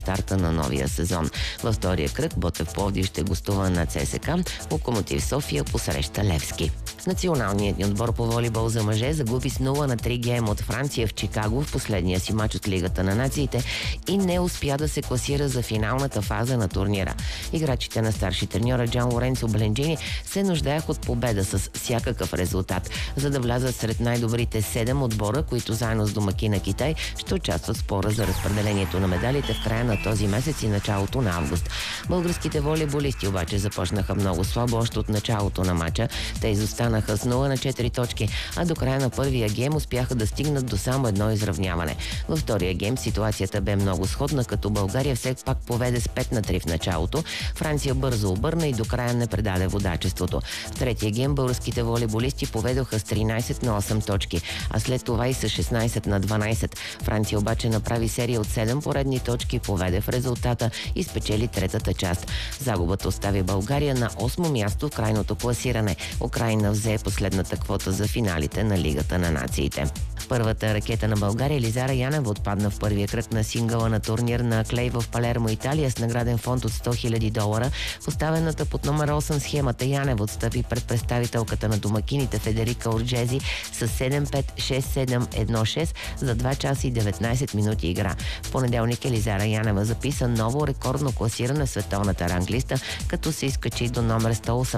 старта на новия сезон. Във втория кръг Ботев Пловдив ще гостува на ЦСКА, Локомотив София посреща Левски. Националният ни отбор по волейбол за мъже загуби с 0-3 гейм от Франция в Чикаго в последния си мач от Лигата на нациите и не успя да се класира за финалната фаза на турнира. Играчите на старши треньора Джан Лоренцо Бленджини се нуждаеха от победа с всякакъв резултат, за да влязат сред най-добрите 7 отбора, които заедно с домакина Китай ще участват в спора за разпределението на медалите в края на този месец и началото на август. Българските волейболисти обаче започнаха много слабо още от началото на мача. Те изостанаха с 0-4 точки, а до края на първия гейм успяха да стигнат до само едно изравняване. Във втория гейм ситуацията бе много сходна, като България все пак поведе с 5-3 в началото. Франция бързо обърна и до края не предаде водачеството. В третия гейм българските волейболисти поведоха с 13-8 точки, а след това и с 16-12. Франция обаче направи серия от 7 поредни точки, поведе в резултата и спечели третата част. Загубата остави България на 8-о място в крайното класиране. Украйна взе последната квота за финалите на Лигата на нациите. Първата ракета на България Елизара Янева отпадна в първия кръг на сингъла на турнир на Клей в Палермо, Италия с награден фонд от $100 000. В оставената под номер 8 схемата Янева отстъпи пред представителката на домакините Федерика Орджези с 7-5, 6-7, 1-6 за 2 часа и 19 минути игра. В понеделник Елизара Янева записа ново рекордно класиране в световната ранглиста, като се изкачи до номер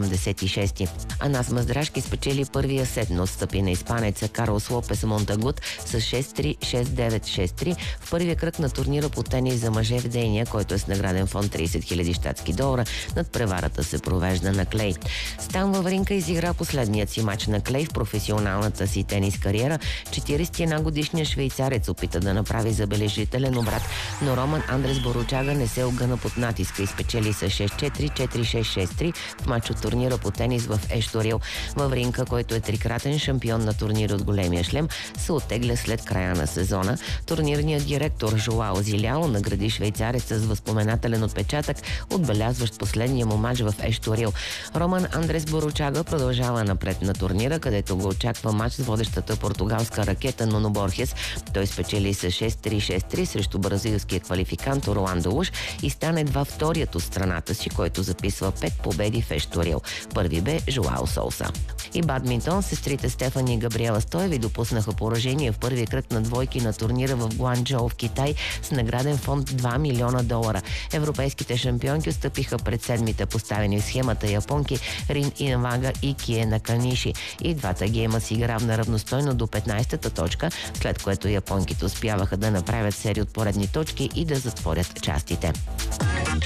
186. Анас Маздрашки спечели първия сет, но отстъпи на испанеца Карлос Лопес Монтагут с 6-3, 6-9, 6-3 в първия кръг на турнира по тенис за мъже в Дейния, който е с награден фонд $30 000. Над преварата се провежда на Клей. Стан Вавринка изигра последният си мач на Клей в професионалната си тенис кариера. 41-годишният швейцарец опита да направи забележителен обрат, но Роман Андрес Боручага не се огъна под натиска и спечели с 6-4, 4-6, 6-3 в мач от турнира по тенис в Ешторил. Вавринка, който е трикратен шампион на турнира от големия шлем, се оттегля след края на сезона. Турнирният директор Жоао Зиляо награди швейцареца с възпоменателен отпечатък, отбелязващ последния му мач в Ешторил. Роман Андрес Боручага продължава напред на турнира, където го очаква мач с водещата португалска ракета Нуно Борхес. Той спечели с 6-3, 6-3 срещу бразилския квалификант Орландо Уш и стане едва вторият от страната си, който записва 5 победи в Ешторил. Първи бе Жоао Солса. И бадминтон, сестрите Стефани и Габриела Стоеви допуснаха поражение в първия кръг на двойки на турнира в Гуанчжоу в Китай с награден фонд $2 милиона. Европейските шампионки отстъпиха пред седмите поставени в схемата японки Рин Инавага и Кие Наканиши. И двата гейма си игра на равностойно до 15-та точка, след което японките успяваха да направят серия от поредни точки и да затворят частите.